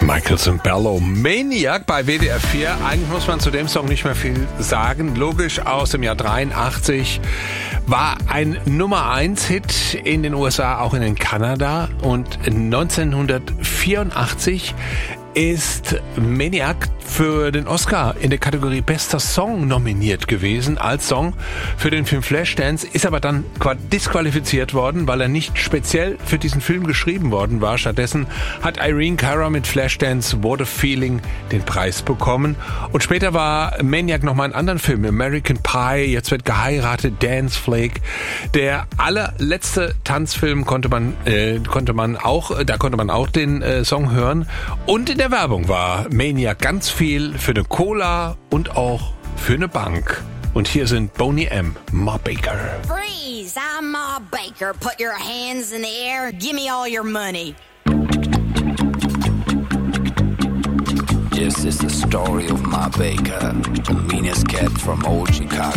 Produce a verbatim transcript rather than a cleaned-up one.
Michael Sembello, Maniac bei W D R vier. Eigentlich muss man zu dem Song nicht mehr viel sagen. Logisch, aus dem Jahr dreiundachtzig. War ein Nummer eins Hit in den U S A, auch in Kanada. Und neunzehnhundertvierundachtzig ist Maniac für den Oscar in der Kategorie Bester Song nominiert gewesen als Song für den Film Flashdance, ist aber dann disqualifiziert worden, weil er nicht speziell für diesen Film geschrieben worden war. Stattdessen hat Irene Cara mit Flashdance What a Feeling den Preis bekommen. Und später war Maniac nochmal in anderen Filmen, American Pie, Jetzt wird geheiratet, Dance Flake. Der allerletzte Tanzfilm konnte man, äh, konnte man auch, da konnte man auch den äh, Song hören. Und in der Werbung war Maniac ganz viel für eine Cola und auch für eine Bank. Und hier sind Boney M., Ma Baker. Freeze! I'm Ma Baker. Put your hands in the air. Give me all your money. This is the story of Ma Baker, the meanest cat from old Chicago.